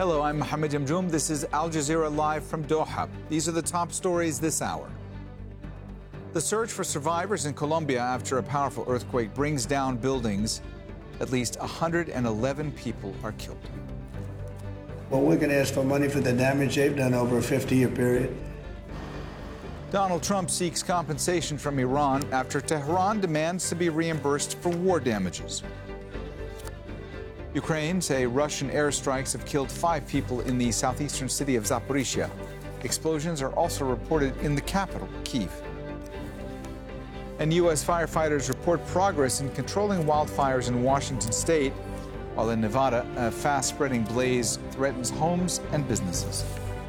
Hello, I'm Mohammed Jamjoom. This is Al Jazeera Live from Doha. These are the top stories this hour. The search for survivors in Colombia after a powerful earthquake brings down buildings. At least 111 people are killed. Well, we're going to ask for money for the damage they've done over a 50-year period. Donald Trump seeks compensation from Iran after Tehran demands to be reimbursed for war damages. Ukraine say Russian airstrikes have killed 5 people in the southeastern city of Zaporizhia. Explosions are also reported in the capital, Kyiv. And U.S. firefighters report progress in controlling wildfires in Washington state, while in Nevada, a fast-spreading blaze threatens homes and businesses.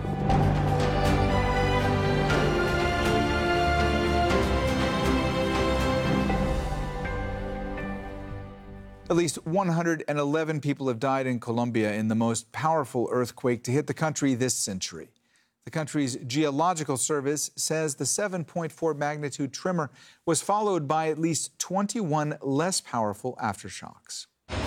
At least 111 people have died in Colombia in the most powerful earthquake to hit the country this century. The country's geological service says the 7.4 magnitude tremor was followed by at least 21 less powerful aftershocks.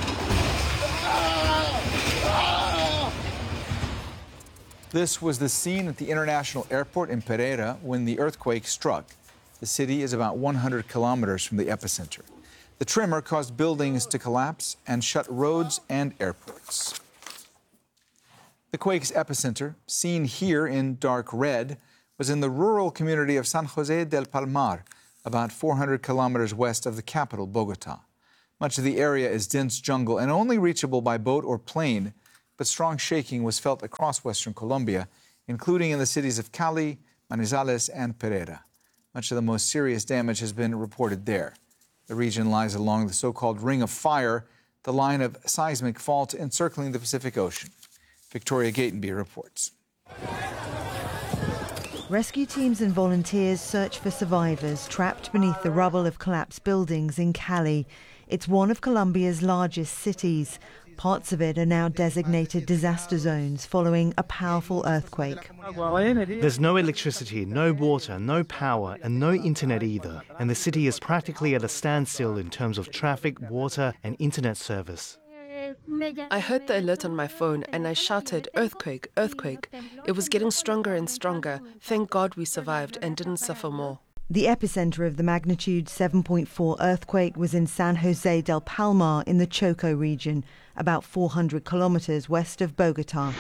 This was the scene at the international airport in Pereira when the earthquake struck. The city is about 100 kilometers from the epicenter. The tremor caused buildings to collapse and shut roads and airports. The quake's epicenter, seen here in dark red, was in the rural community of San Jose del Palmar, about 400 kilometers west of the capital, Bogota. Much of the area is dense jungle and only reachable by boat or plane, but strong shaking was felt across western Colombia, including in the cities of Cali, Manizales, and Pereira. Much of the most serious damage has been reported there. The region lies along the so-called Ring of Fire, the line of seismic fault encircling the Pacific Ocean. Victoria Gatenby reports. Rescue teams and volunteers search for survivors trapped beneath the rubble of collapsed buildings in Cali. It's one of Colombia's largest cities. Parts of it are now designated disaster zones following a powerful earthquake. There's no electricity, no water, no power, and no internet either. And the city is practically at a standstill in terms of traffic, water, and internet service. I heard the alert on my phone and I shouted, "Earthquake, earthquake." It was getting stronger and stronger. Thank God we survived and didn't suffer more. The epicenter of the magnitude 7.4 earthquake was in San Jose del Palmar in the Choco region, about 400 kilometers west of Bogota.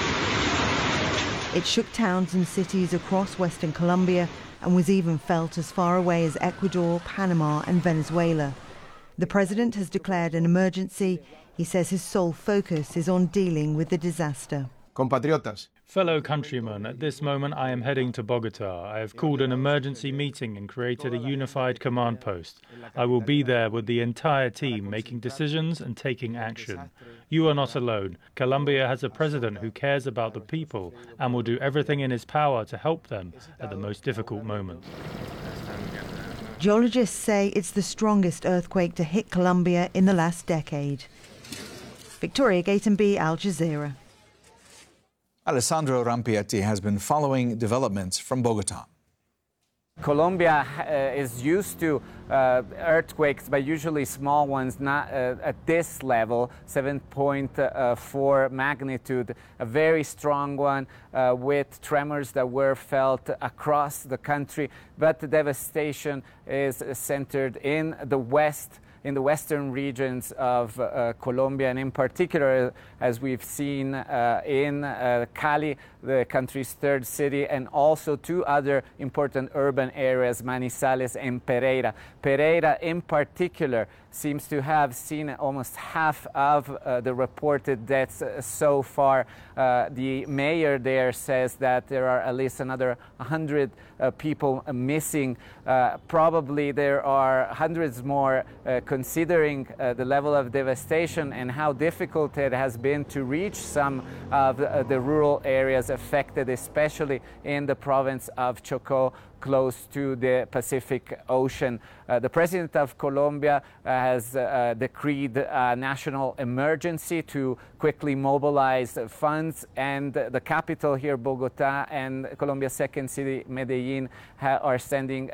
It shook towns and cities across western Colombia and was even felt as far away as Ecuador, Panama, and Venezuela. The president has declared an emergency. He says his sole focus is on dealing with the disaster. Compatriotas. Fellow countrymen, at this moment I am heading to Bogota. I have called an emergency meeting and created a unified command post. I will be there with the entire team, making decisions and taking action. You are not alone. Colombia has a president who cares about the people and will do everything in his power to help them at the most difficult moments. Geologists say it's the strongest earthquake to hit Colombia in the last decade. Victoria Gatenby, Al Jazeera. Alessandro Rampietti has been following developments from Bogota. Colombia is used to earthquakes, but usually small ones, not at this level, 7.4 magnitude, a very strong one with tremors that were felt across the country. But the devastation is centered in the west, in the western regions of Colombia, and in particular, as we've seen in Cali, the country's third city, and also 2 other important urban areas, Manizales and Pereira. Pereira, in particular, seems to have seen almost half of the reported deaths so far. The mayor there says that there are at least another 100 people missing. Probably there are hundreds more considering the level of devastation and how difficult it has been to reach some of the rural areas affected, especially in the province of Chocó, close to the Pacific Ocean. The president of Colombia has decreed a national emergency to quickly mobilize funds, and the capital here, Bogota, and Colombia's second city, Medellin, are sending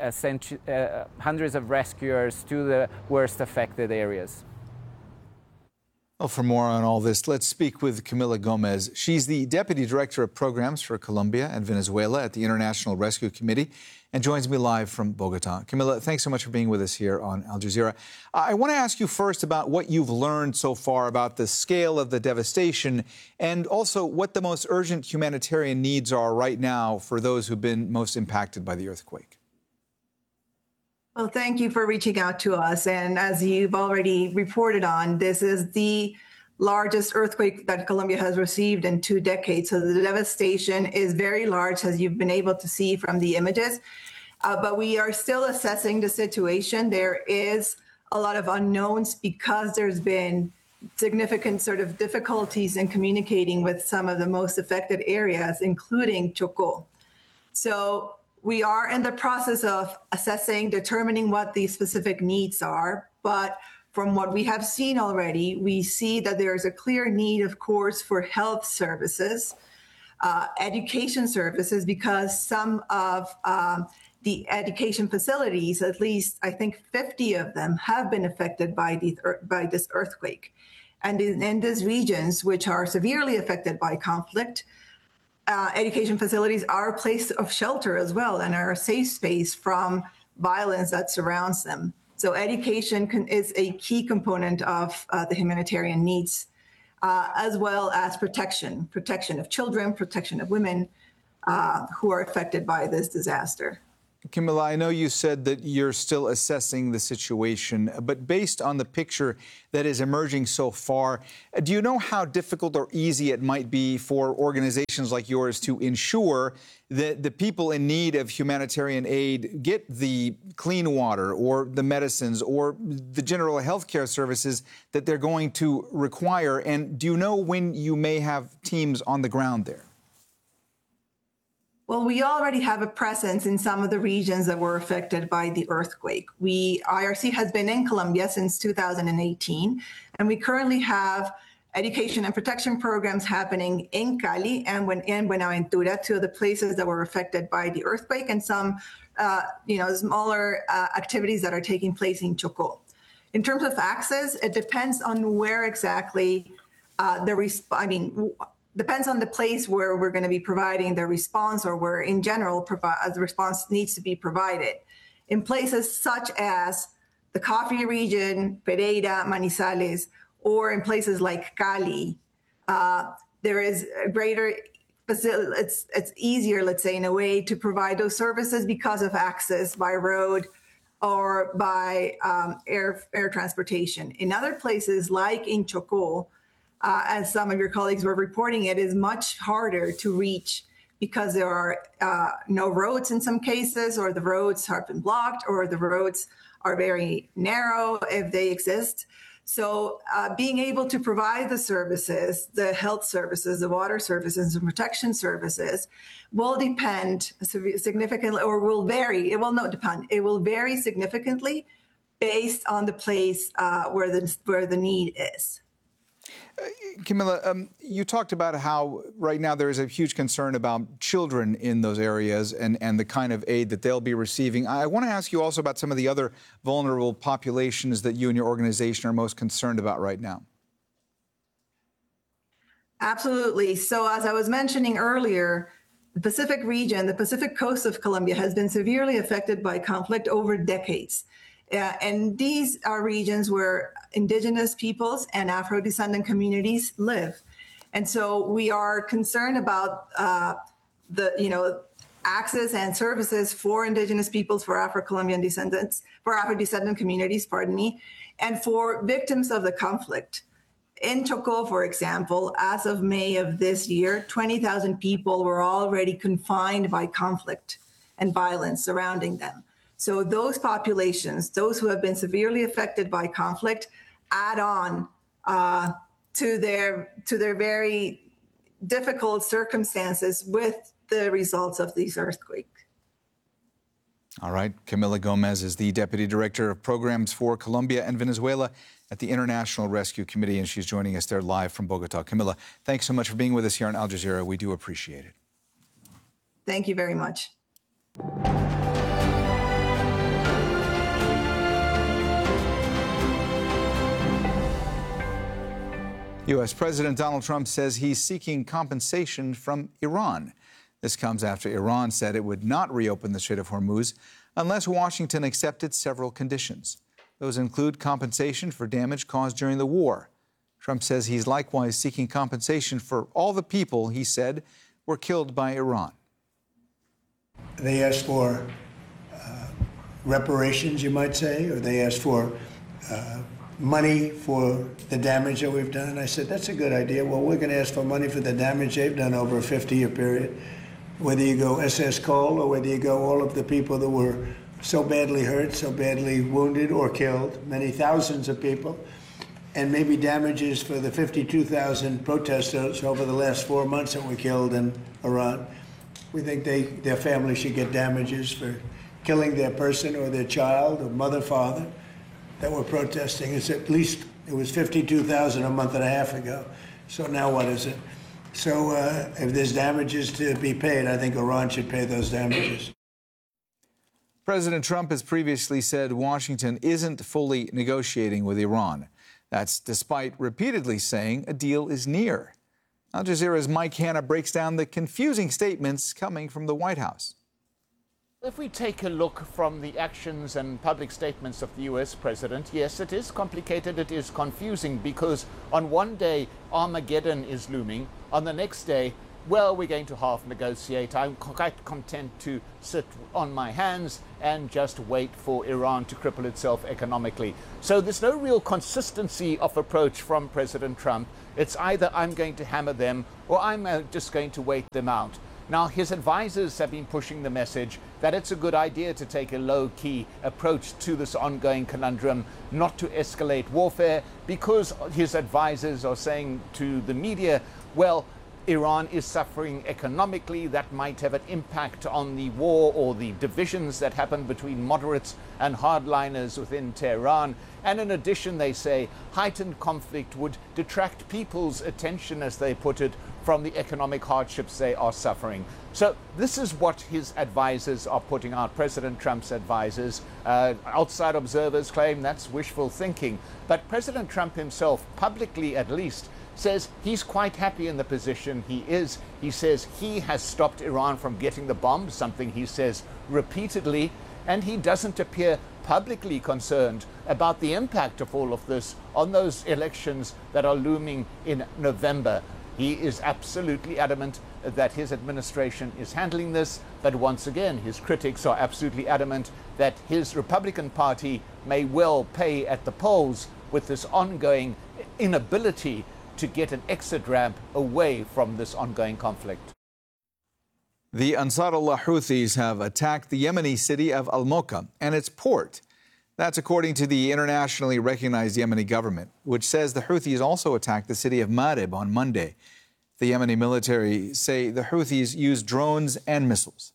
hundreds of rescuers to the worst affected areas. Well, for more on all this, let's speak with Camila Gomez. She's the Deputy Director of Programs for Colombia and Venezuela at the International Rescue Committee and joins me live from Bogota. Camila, thanks so much for being with us here on Al Jazeera. I want to ask you first about what you've learned so far about the scale of the devastation and also what the most urgent humanitarian needs are right now for those who've been most impacted by the earthquake. Well, thank you for reaching out to us. And as you've already reported on, this is the largest earthquake that Colombia has received in 2 decades. So the devastation is very large, as you've been able to see from the images. But we are still assessing the situation. There is a lot of unknowns because there's been significant sort of difficulties in communicating with some of the most affected areas, including Chocó. So we are in the process of assessing, determining what the specific needs are. But from what we have seen already, we see that there is a clear need, of course, for health services, education services, because some of the education facilities, at least I think 50 of them, have been affected by this earthquake. And in these regions, which are severely affected by conflict, education facilities are a place of shelter as well and are a safe space from violence that surrounds them. So education is a key component of the humanitarian needs, as well as protection of children, protection of women who are affected by this disaster. Camila, I know you said that you're still assessing the situation, but based on the picture that is emerging so far, do you know how difficult or easy it might be for organizations like yours to ensure that the people in need of humanitarian aid get the clean water or the medicines or the general health care services that they're going to require? And do you know when you may have teams on the ground there? Well, we already have a presence in some of the regions that were affected by the earthquake. IRC has been in Colombia since 2018, and we currently have education and protection programs happening in Cali and in Buenaventura, 2 of the places that were affected by the earthquake, and some smaller activities that are taking place in Chocó. In terms of access, it depends on where exactly depends on the place where we're going to be providing the response, or where in general the response needs to be provided. In places such as the Coffee region, Pereira, Manizales, or in places like Cali, there is a greater it's easier, let's say, in a way, to provide those services because of access by road or by air transportation. In other places, like in Chocó, as some of your colleagues were reporting, it is much harder to reach because there are no roads in some cases, or the roads have been blocked, or the roads are very narrow if they exist. So being able to provide the services, the health services, the water services, and protection services will depend significantly, or will vary. It will not depend. It will vary significantly based on the place where the need is. Camila, you talked about how right now there is a huge concern about children in those areas and the kind of aid that they'll be receiving. I want to ask you also about some of the other vulnerable populations that you and your organization are most concerned about right now. Absolutely. So as I was mentioning earlier, the Pacific region, the Pacific coast of Colombia, has been severely affected by conflict over decades. And these are regions where indigenous peoples and Afro-descendant communities live. And so we are concerned about access and services for indigenous peoples, for Afro-Colombian descendants, for Afro-descendant communities, and for victims of the conflict. In Chocó, for example, as of May of this year, 20,000 people were already confined by conflict and violence surrounding them. So those populations, those who have been severely affected by conflict, add on to their very difficult circumstances with the results of these earthquakes. All right. Camila Gomez is the Deputy Director of Programs for Colombia and Venezuela at the International Rescue Committee, and she's joining us there live from Bogota. Camila, thanks so much for being with us here on Al Jazeera. We do appreciate it. Thank you very much. U.S. President Donald Trump says he's seeking compensation from Iran. This comes after Iran said it would not reopen the Strait of Hormuz unless Washington accepted several conditions. Those include compensation for damage caused during the war. Trump says he's likewise seeking compensation for all the people he said were killed by Iran. They asked for reparations, you might say, or they asked for money for the damage that we've done. I said, that's a good idea. Well, we're going to ask for money for the damage they've done over a 50-year period. Whether you go SS Cole or whether you go all of the people that were so badly hurt, so badly wounded or killed, many thousands of people, and maybe damages for the 52,000 protesters over the last 4 months that were killed in Iran. We think their family should get damages for killing their person or their child or mother, father that were protesting. It's at least, it was 52,000 a month and a half ago. So now what is it? So if there's damages to be paid, I think Iran should pay those damages. President Trump has previously said Washington isn't fully negotiating with Iran. That's despite repeatedly saying a deal is near. Al Jazeera's Mike Hanna breaks down the confusing statements coming from the White House. If we take a look from the actions and public statements of the U.S. president, yes, it is complicated, it is confusing, because on one day Armageddon is looming, on the next day, well, we're going to half negotiate. I'm quite content to sit on my hands and just wait for Iran to cripple itself economically. So there's no real consistency of approach from President Trump. It's either I'm going to hammer them or I'm just going to wait them out. Now, his advisors have been pushing the message that it's a good idea to take a low-key approach to this ongoing conundrum, not to escalate warfare, because his advisors are saying to the media, well, Iran is suffering economically. That might have an impact on the war or the divisions that happen between moderates and hardliners within Tehran. And in addition, they say heightened conflict would detract people's attention, as they put it, from the economic hardships they are suffering. So this is what his advisors are putting out, President Trump's advisors. Outside observers claim that's wishful thinking. But President Trump himself, publicly at least, says he's quite happy in the position he is. He says he has stopped Iran from getting the bomb, something he says repeatedly, and he doesn't appear publicly concerned about the impact of all of this on those elections that are looming in November. He is absolutely adamant that his administration is handling this, but once again, his critics are absolutely adamant that his Republican Party may well pay at the polls with this ongoing inability to get an exit ramp away from this ongoing conflict. The Ansarullah Houthis have attacked the Yemeni city of Al-Moqa and its port. That's according to the internationally recognized Yemeni government, which says the Houthis also attacked the city of Marib on Monday. The Yemeni military say the Houthis used drones and missiles.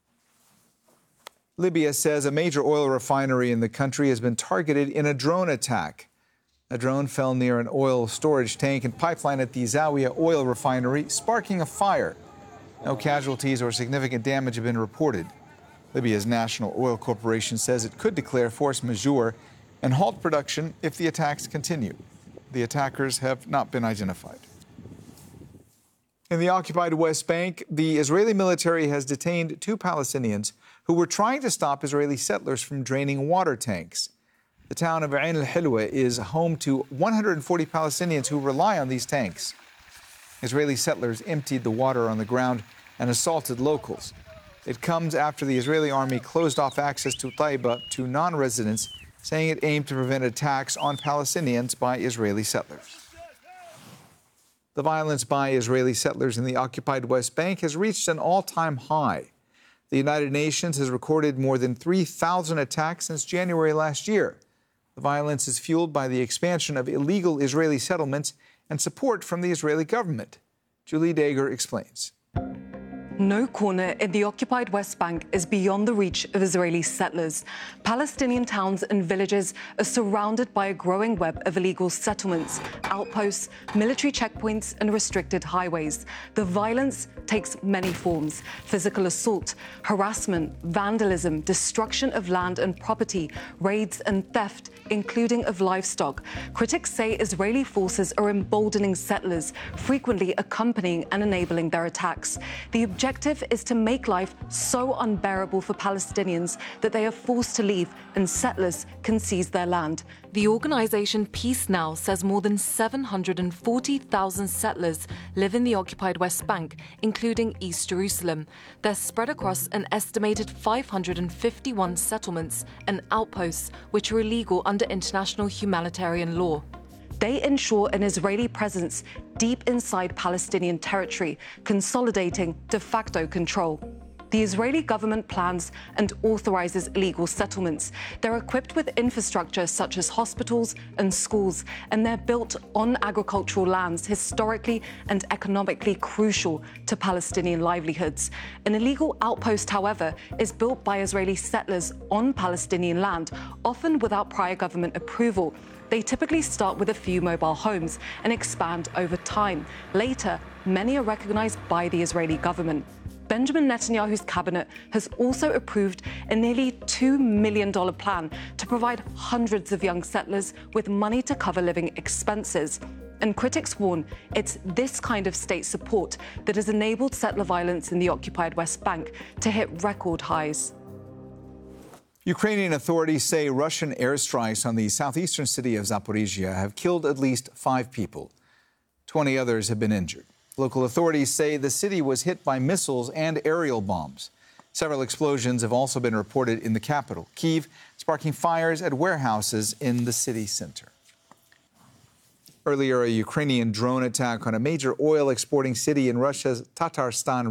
Libya says a major oil refinery in the country has been targeted in a drone attack. A drone fell near an oil storage tank and pipeline at the Zawiya oil refinery, sparking a fire. No casualties or significant damage have been reported. Libya's National Oil Corporation says it could declare force majeure and halt production if the attacks continue. The attackers have not been identified. In the occupied West Bank, the Israeli military has detained 2 Palestinians who were trying to stop Israeli settlers from draining water tanks. The town of Ain al-Hilwa is home to 140 Palestinians who rely on these tanks. Israeli settlers emptied the water on the ground and assaulted locals. It comes after the Israeli army closed off access to Taiba to non-residents, saying it aimed to prevent attacks on Palestinians by Israeli settlers. The violence by Israeli settlers in the occupied West Bank has reached an all-time high. The United Nations has recorded more than 3,000 attacks since January last year. The violence is fueled by the expansion of illegal Israeli settlements and support from the Israeli government. Julie Dager explains. No corner in the occupied West Bank is beyond the reach of Israeli settlers. Palestinian towns and villages are surrounded by a growing web of illegal settlements, outposts, military checkpoints, and restricted highways. The violence takes many forms: physical assault, harassment, vandalism, destruction of land and property, raids and theft, including of livestock. Critics say Israeli forces are emboldening settlers, frequently accompanying and enabling their attacks. The objective is to make life so unbearable for Palestinians that they are forced to leave and settlers can seize their land. The organisation Peace Now says more than 740,000 settlers live in the occupied West Bank, including East Jerusalem. They're spread across an estimated 551 settlements and outposts, which are illegal under international humanitarian law. They ensure an Israeli presence deep inside Palestinian territory, consolidating de facto control. The Israeli government plans and authorizes illegal settlements. They're equipped with infrastructure such as hospitals and schools, and they're built on agricultural lands historically and economically crucial to Palestinian livelihoods. An illegal outpost, however, is built by Israeli settlers on Palestinian land, often without prior government approval. They typically start with a few mobile homes and expand over time. Later, many are recognized by the Israeli government. Benjamin Netanyahu's cabinet has also approved a nearly $2 million plan to provide hundreds of young settlers with money to cover living expenses. And critics warn it's this kind of state support that has enabled settler violence in the occupied West Bank to hit record highs. Ukrainian authorities say Russian airstrikes on the southeastern city of Zaporizhia have killed at least 5 people. 20 others have been injured. Local authorities say the city was hit by missiles and aerial bombs. Several explosions have also been reported in the capital, Kyiv, sparking fires at warehouses in the city center. Earlier, a Ukrainian drone attack on a major oil exporting city in Russia's Tatarstan